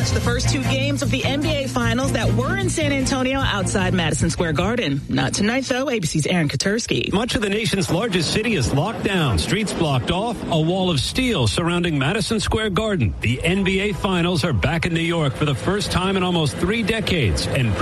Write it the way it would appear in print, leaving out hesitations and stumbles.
watch the first two games of the NBA Finals that were in San Antonio outside Madison Square Garden. Not tonight, though. ABC's Aaron Katursky. Much of the nation's largest city is locked down. Streets blocked off. A wall of steel surrounding Madison Square Garden. The NBA Finals are back in New York for the first time in almost 3 decades. And